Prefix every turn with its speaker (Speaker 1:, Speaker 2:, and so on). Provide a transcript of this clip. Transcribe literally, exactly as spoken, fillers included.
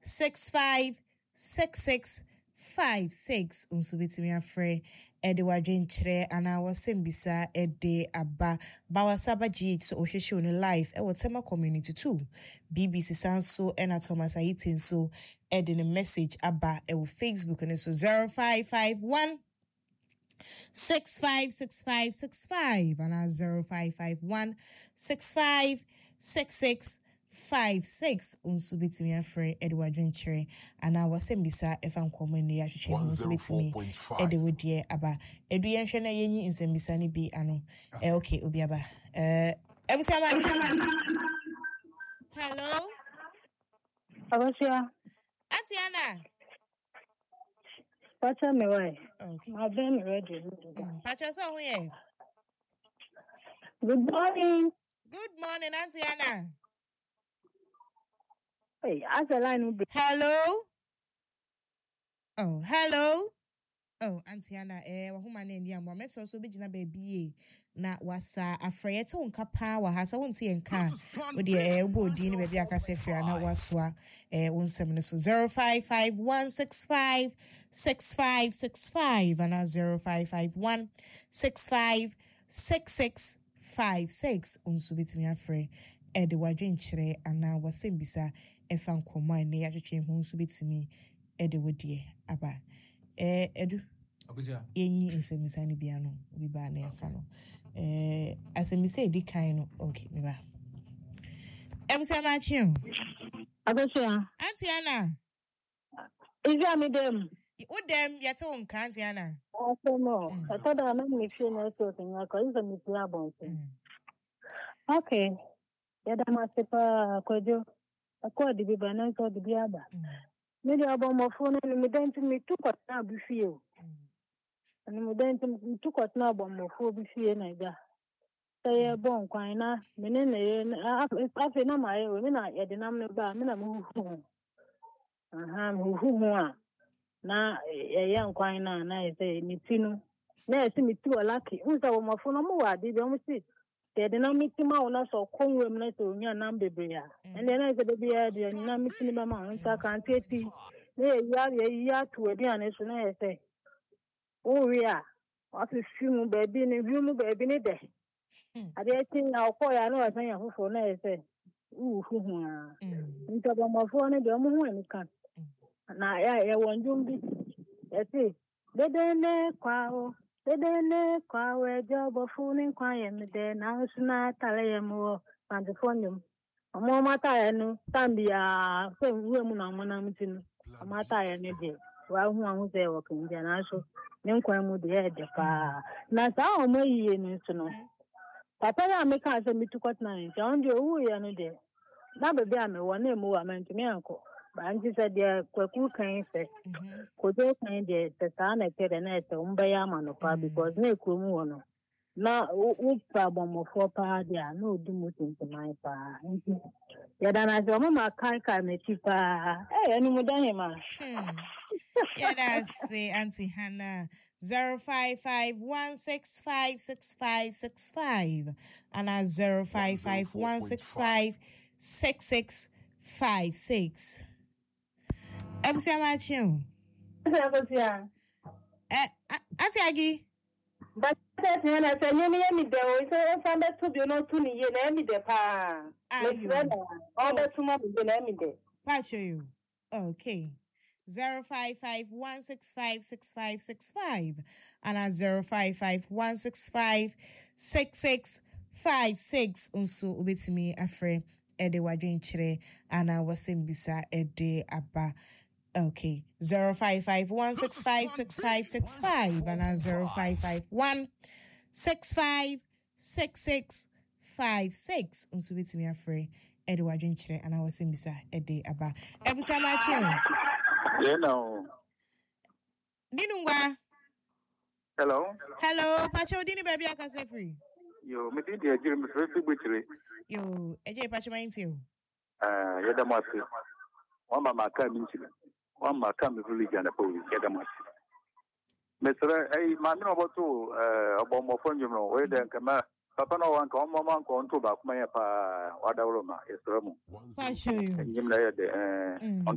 Speaker 1: six five six six five six. Unso betimi afre ede wadwenkyere ana wasembisa ede aba bawasaba G so ohwehwe on live e wotema community too. B B C Sanso ena Thomas Ayitin so ede ne message aba e wo Facebook ne so zero five five one six five six five six five and zero five five one six five six six five six. Unso betimi afre Edward Venture and I was sembisa if I'm common ya hwehwe unso betimi Edward ye aba edu ye hwe na yenyi insembisa ni bi ano eh okay obi aba eh ebusa ma. Hello
Speaker 2: Abasia
Speaker 1: Auntie Anna.
Speaker 2: Pacha me why?
Speaker 1: Okay.
Speaker 2: My baby ready.
Speaker 1: Pacha so who ye?
Speaker 2: Good morning.
Speaker 1: Good morning, Auntie Anna.
Speaker 2: Hey, as a line be.
Speaker 1: Hello. Oh, hello. Oh, Auntie Anna, eh, wahuma ne ndi amwa meso so be gina baby na wasa afreyete wonka pa wa hasa wonte yenka odi eh obo di ni baby akase fia na wasoa eh wonsem ne so zero five five one six five six five six five and zero five five one six five six six five six. Unso betimi afre ede wadwenkyere ana wasembisa efa nkoma ne yatwetwe hu unso betimi ede wodie aba eh edu
Speaker 3: abuja
Speaker 1: yenyi insemisa ni bia no obi ba na yafa no eh asemisa edi kan no okay me ba ebusa ma chiu
Speaker 2: Abasia
Speaker 1: Auntie Anna
Speaker 2: Ija mi dem
Speaker 1: udem yate wonka Auntie Anna
Speaker 2: Asomo atoda na mi fie na so tinga ko izo mi pia bon. Okay yada ma sepa kojo akodi bi bana so di biaba me di abomo fo na mi denti mi tu ko na bu fie o ani mo denti mi tu ko na abomo fo bu fie na ja say bon kwan na me ne ne afi na ma ye me na yede nam ne ba me na mu hu aha mu hu a na ye yan kwan na na ye say mi tinu na ye si mi tu olaki unsa wo mo fo no mo wa di bi o mo si yede na mi ti ma wona so konwem na so nya nam bebe ya ene na ze bebe ya di na mi ti ba ma unsa kan teti na ye ya ye ya tu e di ane so na ye say o wi a wa fi fimu baby ni fimu baby ni de ade tin na ko ya no asan ya fofo na ye say u hu hu a nta ba ma fo ne de mo hu ani kan na ya ye wonjum bi e ti de de ne kwa o Dedene kwa wejo bofuni kwa yemde na usuna tale yemo pandefonium omo mata ya no tambia fe nwe mu na mo na mtinu mata ya ne de wa hu hu ze wo kan je na so ne nkwan mu de e de pa na sa o mo yiye ni so no papa ya me ka se mitukot na nti on de owu ye no de na bebe a me wo na emu wa mentimi anko ba nti se de kwaku kan se kodo kan de tata na kere na ete umba ya manopa because na ekromu wono na u pa bomofo pa dia na odi mutinti mai pa nti ya dana se o ma kan kan me ti pa eh enu mu dan ma
Speaker 1: yeah that's it Auntie Hannah zero five five one six five six five six five and zero five five one six five six six five six. Ebusa ma chiu
Speaker 2: Abasia
Speaker 1: eh Auntie Agi
Speaker 2: but that na say nyemi yemi de o so fa be to bi no to ni ye na yemi de pa me friend all the to ma be na yemi de
Speaker 1: pa show you okay zero five five one six five six five six five and zero five five one six five six six five six. Unso ubetimi afre ede wadwenkyere ana wasembisa ede aba. Okay, zero five five one six five six five six five and zero five five one six five six six five six. Unso betimi afre ede wadwenkyere ana wasembisa ede aba. Ebusa ma chiu
Speaker 4: yeah no
Speaker 1: Dinungwa.
Speaker 4: Hello.
Speaker 1: Hello, Pacho Dini baby akase free.
Speaker 4: Yo, me did the Jeremy Free Butchery.
Speaker 1: Yo, Eje Pacho Maintio.
Speaker 4: Uh, Yadamasi. One mama came into one mama came village and a police, Yadamasi. Mister A, my no about two, uh, about more fun, you know, where then come up. Papa no one come, Mamma come to back my pa, Wadaroma, is Romo.
Speaker 1: Pacho, you.
Speaker 4: And you know,